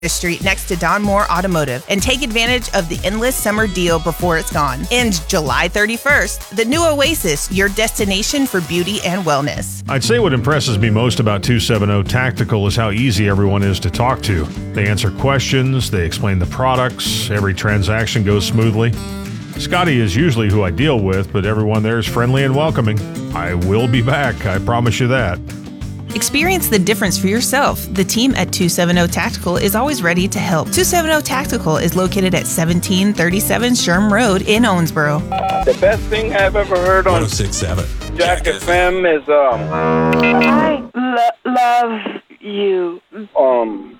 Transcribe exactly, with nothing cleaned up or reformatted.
Street next to Don Moore Automotive and take advantage of the endless summer deal before it's gone. Ends July thirty-first. The new Oasis, your destination for beauty and wellness. I'd say what impresses me most about two seventy Tactical is how easy everyone is to talk to. They answer questions, they explain the products, every transaction goes smoothly. Scotty is usually who I deal with, but everyone there is friendly and welcoming. I will be back, I promise you that. Experience the difference for yourself. The team at two seventy Tactical is always ready to help. two seventy Tactical is located at seventeen thirty-seven Sherm Road in Owensboro. The best thing I've ever heard on one oh six point seven Jack F M is um I lo- love you. um